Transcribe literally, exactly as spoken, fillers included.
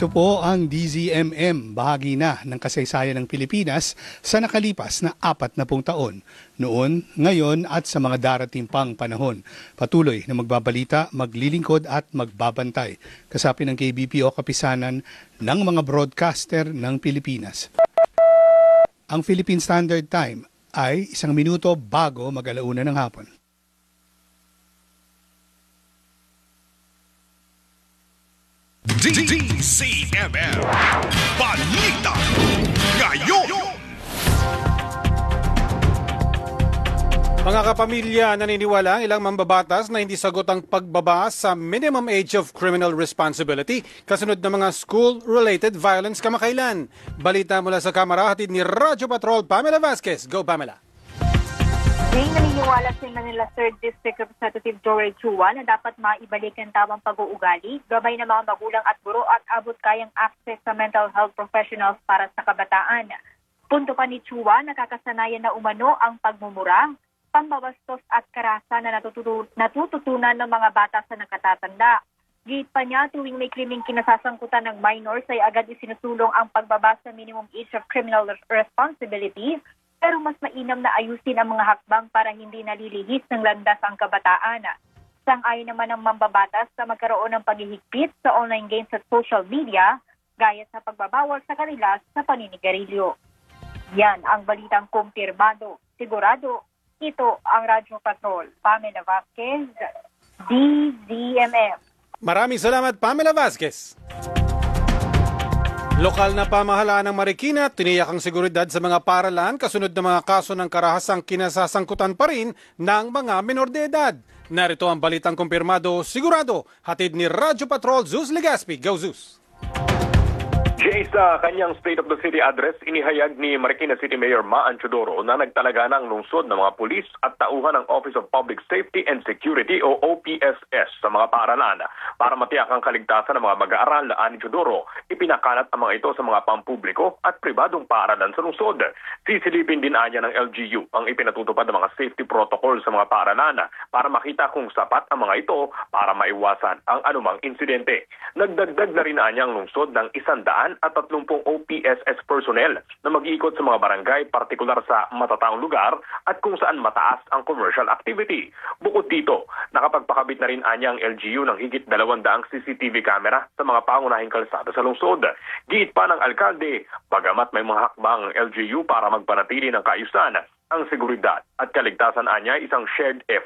Ito po ang D Z M M, bahagi na ng kasaysayan ng Pilipinas sa nakalipas na apat na pung taon. Noon, ngayon at sa mga darating pang panahon. Patuloy na magbabalita, maglilingkod at magbabantay. Kasapin ng K B P o kapisanan ng mga broadcaster ng Pilipinas. Ang Philippine Standard Time ay isang minuto bago mag-alauna ng hapon. D Z M M Balita Ngayon. Mga kapamilya, naniniwala ang ilang mambabatas na hindi sagot ang pagbaba sa minimum age of criminal responsibility kasunod ng mga school-related violence kamakailan. Balita mula sa Kamara, hatid ni Radyo Patrol Pamela Vasquez. Go Pamela! May naniniwala si Manila third District Representative Joel Chua na dapat maibalik ang tamang pag-uugali, gabay ng mga magulang at guro at abot kayang access sa mental health professionals para sa kabataan. Punto pa ni Chua, nakakasanayan na umano ang pagmumura, pambabastos at karahasan na natututu- natututunan ng mga bata sa nakatatanda. Gate pa niya, tuwing may krimeng kinasasangkutan ng minors ay agad isinusulong ang pagbaba sa minimum age of criminal responsibility, pero mas mainam na ayusin ang mga hakbang para hindi nalilihis ng landas ang kabataan. Sang-ayon naman ng mambabatas sa magkaroon ng paghihigpit sa online games at social media, gaya sa pagbabawal sa kanila sa paninigarilyo. Yan ang balitang kumpirmado. Sigurado, ito ang Radyo Patrol. Pamela Vasquez, D Z M M. Maraming salamat, Pamela Vasquez. Lokal na pamahalaan ng Marikina, tiniyak ang seguridad sa mga paaralan kasunod ng mga kaso ng karahasang kinasasangkutan pa rin ng mga menor de edad. Narito ang balitang kumpirmado, sigurado, hatid ni Radyo Patrol Zeus Legaspi. Go Zeus! Jay, sa kanyang State of the City address, inihayag ni Marikina City Mayor Maan Chodoro na nagtalaga ng lungsod ng mga pulis at tauhan ng Office of Public Safety and Security o O P S S sa mga paaralan para matiyak ang kaligtasan ng mga mag-aaral. Ani Chodoro, ipinakalat ang mga ito sa mga pampubliko at pribadong paaralan sa lungsod. Sisilipin din anya ng L G U ang ipinatutupad ng mga safety protocol sa mga paaralan para makita kung sapat ang mga ito para maiwasan ang anumang insidente. Nagdagdag na rin anya ang lungsod ng isandaan at tatlumpung O P S S personnel na mag-iikot sa mga barangay, partikular sa matataong lugar at kung saan mataas ang commercial activity. Bukod dito, nakapagpakabit na rin anya ang L G U ng higit dalawang daang C C T V camera sa mga pangunahing kalsada sa lungsod. Giit pa ng alkalde, bagamat may mga hakbang ang L G U para magpanatili ng kaayusan, ang seguridad at kaligtasan anya isang shared effort